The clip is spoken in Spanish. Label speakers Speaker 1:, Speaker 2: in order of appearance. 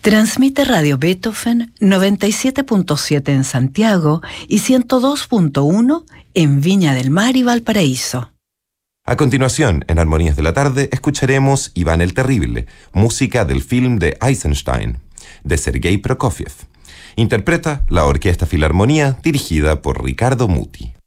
Speaker 1: Transmite Radio Beethoven 97.7 en Santiago y 102.1 en Viña del Mar y Valparaíso.
Speaker 2: A continuación, en Armonías de la Tarde, escucharemos Iván el Terrible, música del film de Eisenstein, de Sergei Prokofiev. Interpreta la Orquesta Filarmonía, dirigida por Ricardo Muti.